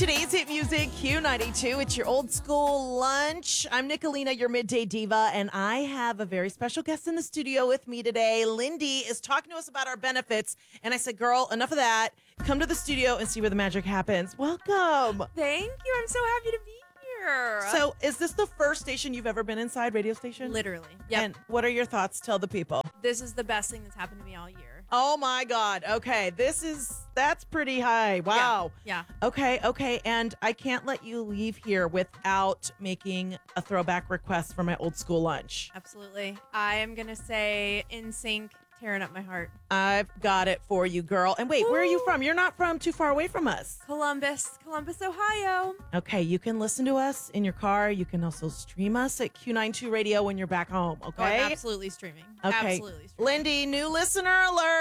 Today's hit music, Q92. It's your old school lunch. I'm Nicolina, your midday diva, and I have a very special guest in the studio with me today. Lindy is talking to us about our benefits, and I said, girl, enough of that. Come to the studio and see where the magic happens. Welcome. Thank you. I'm so happy to be here. So is this the first station you've ever been inside, radio station? Literally. Yep. And what are your thoughts? Tell the people. This is the best thing that's happened to me all year. Oh my God. Okay. That's pretty high. Wow. Yeah. Okay. And I can't let you leave here without making a throwback request for my old school lunch. Absolutely. I am going to say NSYNC, tearing up my heart. I've got it for you, girl. And wait, where are you from? You're not from too far away from us. Columbus, Ohio. Okay, you can listen to us in your car. You can also stream us at Q92 Radio when you're back home, Oh, okay? I'm absolutely streaming. Okay. Absolutely streaming. Lindy, new listener alert.